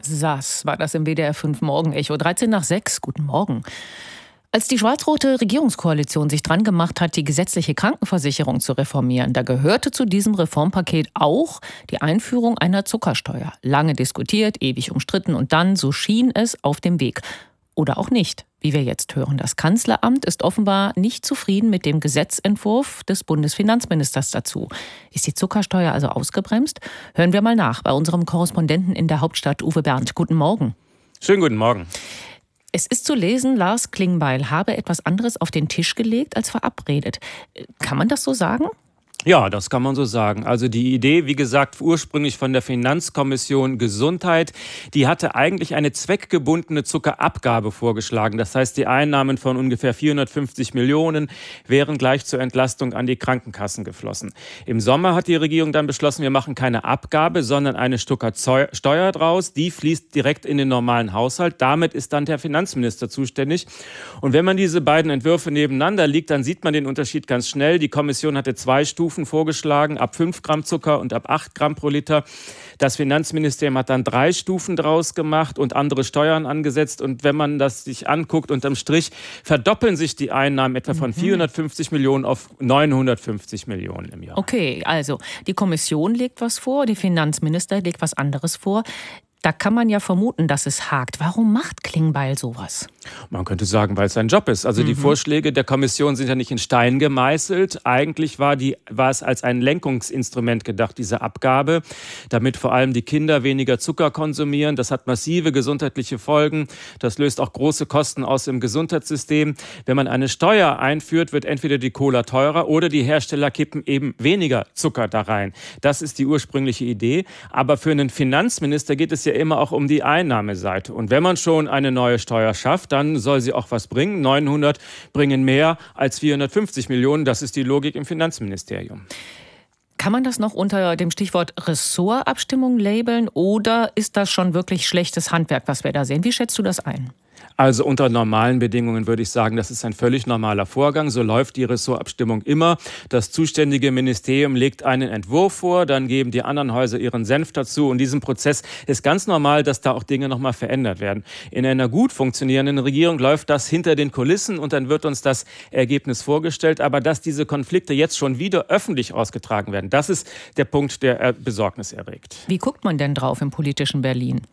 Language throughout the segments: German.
Sass war das im WDR 5 Morgenecho. 6:13. Guten Morgen. Als die schwarz-rote Regierungskoalition sich dran gemacht hat, die gesetzliche Krankenversicherung zu reformieren, da gehörte zu diesem Reformpaket auch die Einführung einer Zuckersteuer. Lange diskutiert, ewig umstritten und dann, so schien es, auf dem Weg. Oder auch nicht, wie wir jetzt hören. Das Kanzleramt ist offenbar nicht zufrieden mit dem Gesetzentwurf des Bundesfinanzministers dazu. Ist die Zuckersteuer also ausgebremst? Hören wir mal nach bei unserem Korrespondenten in der Hauptstadt, Uwe Bernd. Guten Morgen. Schönen guten Morgen. Es ist zu lesen, Lars Klingbeil habe etwas anderes auf den Tisch gelegt als verabredet. Kann man das so sagen? Ja, das kann man so sagen. Also die Idee, wie gesagt, ursprünglich von der Finanzkommission Gesundheit, die hatte eigentlich eine zweckgebundene Zuckerabgabe vorgeschlagen. Das heißt, die Einnahmen von ungefähr 450 Millionen wären gleich zur Entlastung an die Krankenkassen geflossen. Im Sommer hat die Regierung dann beschlossen, wir machen keine Abgabe, sondern eine Steuer draus. Die fließt direkt in den normalen Haushalt. Damit ist dann der Finanzminister zuständig. Und wenn man diese beiden Entwürfe nebeneinander liegt, dann sieht man den Unterschied ganz schnell. Die Kommission hatte 2 Stufen vorgeschlagen, ab 5 Gramm Zucker und ab 8 Gramm pro Liter. Das Finanzministerium hat dann 3 Stufen draus gemacht und andere Steuern angesetzt. Und wenn man das sich anguckt, unterm Strich verdoppeln sich die Einnahmen etwa von 450 Millionen auf 950 Millionen im Jahr. Okay, also die Kommission legt was vor, die Finanzminister legt was anderes vor. Da kann man ja vermuten, dass es hakt. Warum macht Klingbeil sowas? Man könnte sagen, weil es sein Job ist. Also die Vorschläge der Kommission sind ja nicht in Stein gemeißelt. Eigentlich war es als ein Lenkungsinstrument gedacht, diese Abgabe, damit vor allem die Kinder weniger Zucker konsumieren. Das hat massive gesundheitliche Folgen. Das löst auch große Kosten aus im Gesundheitssystem. Wenn man eine Steuer einführt, wird entweder die Cola teurer oder die Hersteller kippen eben weniger Zucker da rein. Das ist die ursprüngliche Idee. Aber für einen Finanzminister geht es ja immer auch um die Einnahmeseite. Und wenn man schon eine neue Steuer schafft, dann soll sie auch was bringen. 900 bringen mehr als 450 Millionen. Das ist die Logik im Finanzministerium. Kann man das noch unter dem Stichwort Ressortabstimmung labeln oder ist das schon wirklich schlechtes Handwerk, was wir da sehen? Wie schätzt du das ein? Also unter normalen Bedingungen würde ich sagen, das ist ein völlig normaler Vorgang. So läuft die Ressortabstimmung immer. Das zuständige Ministerium legt einen Entwurf vor, dann geben die anderen Häuser ihren Senf dazu. Und in diesem Prozess ist ganz normal, dass da auch Dinge nochmal verändert werden. In einer gut funktionierenden Regierung läuft das hinter den Kulissen und dann wird uns das Ergebnis vorgestellt. Aber dass diese Konflikte jetzt schon wieder öffentlich ausgetragen werden, das ist der Punkt, der Besorgnis erregt. Wie guckt man denn drauf im politischen Berlin?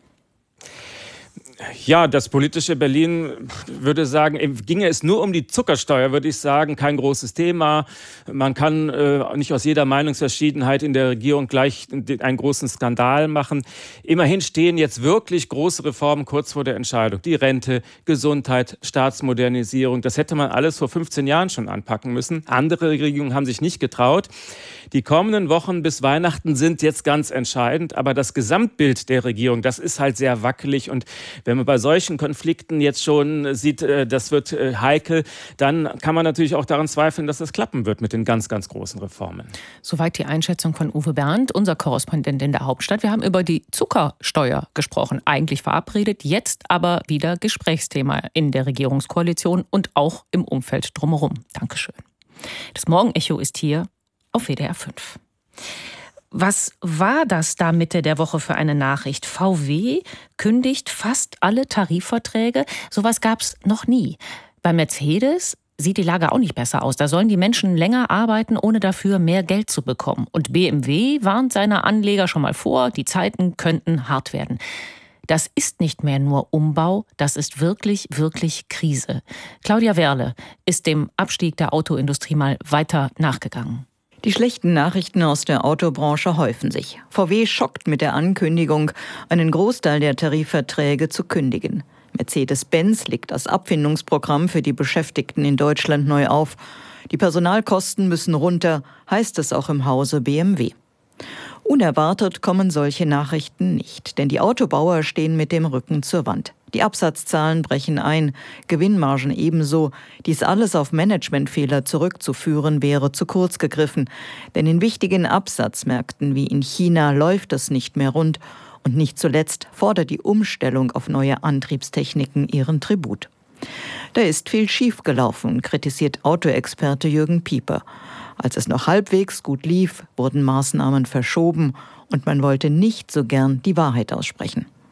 Ja, das politische Berlin würde sagen, ginge es nur um die Zuckersteuer, würde ich sagen, kein großes Thema. Man kann nicht aus jeder Meinungsverschiedenheit in der Regierung gleich einen großen Skandal machen. Immerhin stehen jetzt wirklich große Reformen kurz vor der Entscheidung. Die Rente, Gesundheit, Staatsmodernisierung, das hätte man alles vor 15 Jahren schon anpacken müssen. Andere Regierungen haben sich nicht getraut. Die kommenden Wochen bis Weihnachten sind jetzt ganz entscheidend, aber das Gesamtbild der Regierung, das ist halt sehr wackelig und wenn man bei solchen Konflikten jetzt schon sieht, das wird heikel, dann kann man natürlich auch daran zweifeln, dass das klappen wird mit den ganz, ganz großen Reformen. Soweit die Einschätzung von Uwe Bernd, unser Korrespondent in der Hauptstadt. Wir haben über die Zuckersteuer gesprochen, eigentlich verabredet, jetzt aber wieder Gesprächsthema in der Regierungskoalition und auch im Umfeld drumherum. Dankeschön. Das Morgenecho ist hier auf WDR 5. Was war das da Mitte der Woche für eine Nachricht? VW kündigt fast alle Tarifverträge. Sowas gab es noch nie. Bei Mercedes sieht die Lage auch nicht besser aus. Da sollen die Menschen länger arbeiten, ohne dafür mehr Geld zu bekommen. Und BMW warnt seine Anleger schon mal vor, die Zeiten könnten hart werden. Das ist nicht mehr nur Umbau, das ist wirklich, wirklich Krise. Claudia Werle ist dem Abstieg der Autoindustrie mal weiter nachgegangen. Die schlechten Nachrichten aus der Autobranche häufen sich. VW schockt mit der Ankündigung, einen Großteil der Tarifverträge zu kündigen. Mercedes-Benz legt das Abfindungsprogramm für die Beschäftigten in Deutschland neu auf. Die Personalkosten müssen runter, heißt es auch im Hause BMW. Unerwartet kommen solche Nachrichten nicht, denn die Autobauer stehen mit dem Rücken zur Wand. Die Absatzzahlen brechen ein, Gewinnmargen ebenso. Dies alles auf Managementfehler zurückzuführen, wäre zu kurz gegriffen. Denn in wichtigen Absatzmärkten wie in China läuft es nicht mehr rund. Und nicht zuletzt fordert die Umstellung auf neue Antriebstechniken ihren Tribut. Da ist viel schiefgelaufen, kritisiert Autoexperte Jürgen Pieper. Als es noch halbwegs gut lief, wurden Maßnahmen verschoben und man wollte nicht so gern die Wahrheit aussprechen.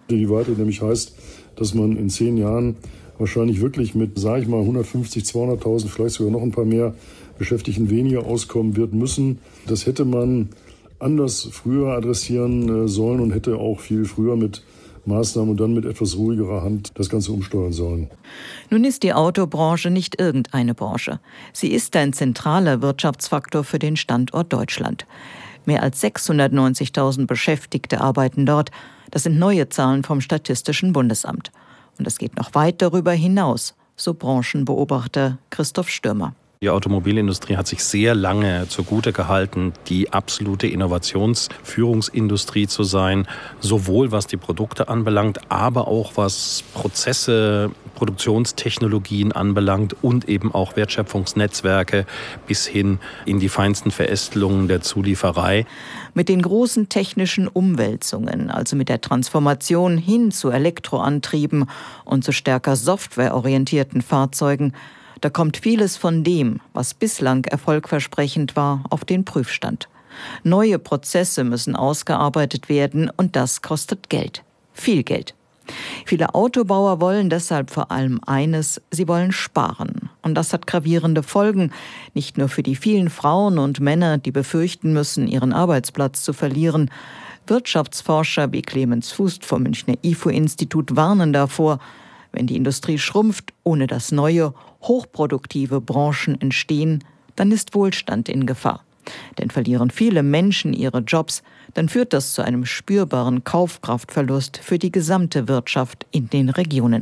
Die Weite nämlich heißt, dass man in 10 Jahren wahrscheinlich wirklich mit, sage ich mal, 150, 200.000, vielleicht sogar noch ein paar mehr Beschäftigten weniger auskommen wird müssen. Das hätte man anders früher adressieren sollen und hätte auch viel früher mit Maßnahmen und dann mit etwas ruhigerer Hand das Ganze umsteuern sollen. Nun ist die Autobranche nicht irgendeine Branche. Sie ist ein zentraler Wirtschaftsfaktor für den Standort Deutschland. Mehr als 690.000 Beschäftigte arbeiten dort. Das sind neue Zahlen vom Statistischen Bundesamt. Und es geht noch weit darüber hinaus, so Branchenbeobachter Christoph Stürmer. Die Automobilindustrie hat sich sehr lange zugute gehalten, die absolute Innovationsführungsindustrie zu sein, sowohl was die Produkte anbelangt, aber auch was Prozesse, Produktionstechnologien anbelangt und eben auch Wertschöpfungsnetzwerke bis hin in die feinsten Verästelungen der Zulieferei. Mit den großen technischen Umwälzungen, also mit der Transformation hin zu Elektroantrieben und zu stärker softwareorientierten Fahrzeugen, da kommt vieles von dem, was bislang erfolgversprechend war, auf den Prüfstand. Neue Prozesse müssen ausgearbeitet werden und das kostet Geld. Viel Geld. Viele Autobauer wollen deshalb vor allem eines, sie wollen sparen. Und das hat gravierende Folgen, nicht nur für die vielen Frauen und Männer, die befürchten müssen, ihren Arbeitsplatz zu verlieren. Wirtschaftsforscher wie Clemens Fußt vom Münchner IFO-Institut warnen davor, wenn die Industrie schrumpft, ohne dass neue, hochproduktive Branchen entstehen, dann ist Wohlstand in Gefahr. Denn verlieren viele Menschen ihre Jobs, dann führt das zu einem spürbaren Kaufkraftverlust für die gesamte Wirtschaft in den Regionen.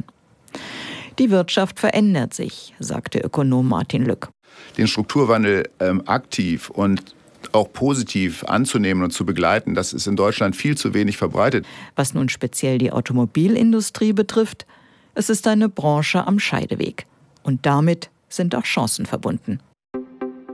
Die Wirtschaft verändert sich, sagte Ökonom Martin Lück. Den Strukturwandel aktiv und auch positiv anzunehmen und zu begleiten, das ist in Deutschland viel zu wenig verbreitet. Was nun speziell die Automobilindustrie betrifft, es ist eine Branche am Scheideweg. Und damit sind auch Chancen verbunden.